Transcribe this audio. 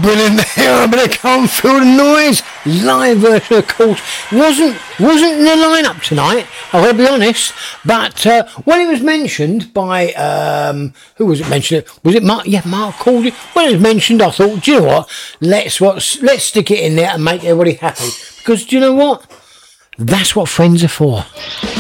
brilliant there, but I can't feel the noise. Live version, of course, wasn't in the lineup tonight. I've got to be honest. But when it was mentioned by who was it mentioned? Was it Mark? Yeah, Mark called it. When it was mentioned, I thought, do you know what? Let's stick it in there and make everybody happy. Because do you know what? That's what friends are for.